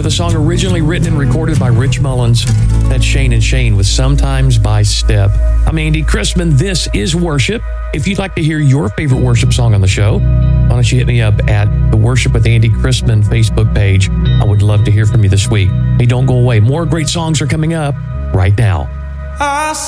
with a song originally written and recorded by Rich Mullins. That's Shane and Shane with Sometimes by Step. I'm Andy Christman. This is Worship. If you'd like to hear your favorite worship song on the show, why don't you hit me up at the Worship with Andy Christman Facebook page. I would love to hear from you this week. Hey, don't go away. More great songs are coming up right now.